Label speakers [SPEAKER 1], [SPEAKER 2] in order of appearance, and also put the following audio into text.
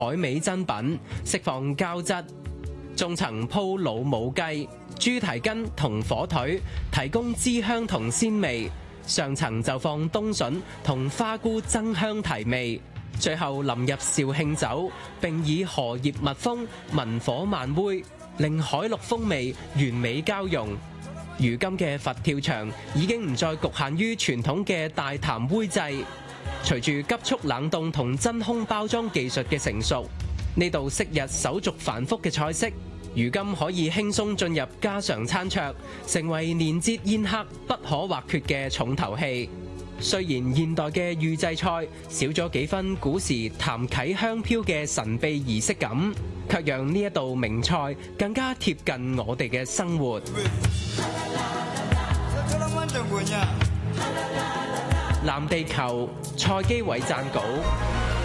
[SPEAKER 1] 海味珍品，釋放膠質。中層鋪老母雞、豬蹄筋同火腿，提供脂香同鮮味。上層就放冬筍同花菇增香提味。最後淋入紹興酒，並以荷葉密封，文火慢煨，令海陸風味完美交融。如今嘅佛跳牆已經唔再局限於傳統嘅大壇煨製，隨住急速冷凍同真空包裝技術嘅成熟，呢度昔日手續繁複嘅菜式，如今可以輕鬆進入家常餐桌，成為年節宴客不可或缺嘅重頭戲。雖然現代嘅預製菜少咗幾分古時譚啟香飄嘅神秘儀式感，卻讓呢一道名菜更加貼近我哋嘅生活。藍地球，蔡基偉撰稿。